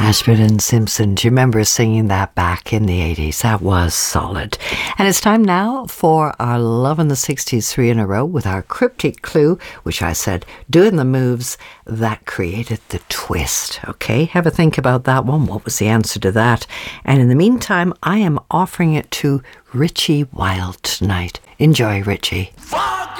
Ashford and Simpson, do you remember singing that back in the 80s? That was solid. And it's time now for our Love in the 60s 3 in a row with our cryptic clue, which I said, doing the moves that created the twist. Okay, have a think about that one. What was the answer to that? And in the meantime, I am offering it to Richie Wilde tonight. Enjoy, Richie.